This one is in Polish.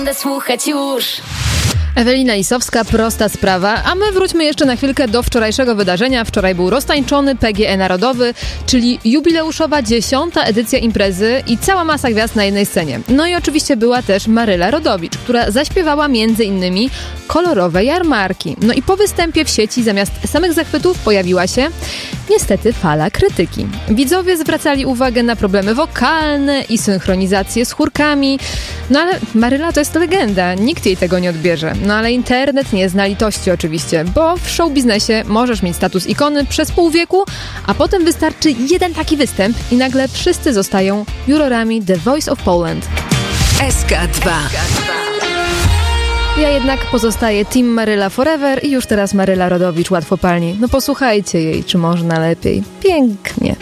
Będę słuchać już. Ewelina Lisowska, prosta sprawa, a my wróćmy jeszcze na chwilkę do wczorajszego wydarzenia. Wczoraj był roztańczony PGE Narodowy, czyli jubileuszowa 10. edycja imprezy i cała masa gwiazd na jednej scenie. No i oczywiście była też Maryla Rodowicz, która zaśpiewała m.in. kolorowe jarmarki. No i po występie w sieci zamiast samych zachwytów pojawiła się niestety fala krytyki. Widzowie zwracali uwagę na problemy wokalne i synchronizację z chórkami. No ale Maryla to jest legenda, nikt jej tego nie odbierze. No ale internet nie zna litości oczywiście, bo w show biznesie możesz mieć status ikony przez pół wieku, a potem wystarczy jeden taki występ i nagle wszyscy zostają jurorami The Voice of Poland. SK2. Ja jednak pozostaję Team Maryla Forever i już teraz Maryla Rodowicz łatwopalnie. No posłuchajcie jej, czy można lepiej. Pięknie.